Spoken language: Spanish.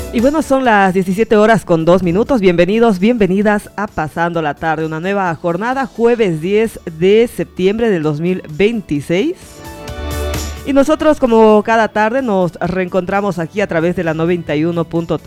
Y bueno, son las 17 horas con 2 minutos. Bienvenidos, bienvenidas a Pasando la Tarde. Una nueva jornada, jueves 10 de septiembre del 2026. Y nosotros, como cada tarde, nos reencontramos aquí a través de la 91.3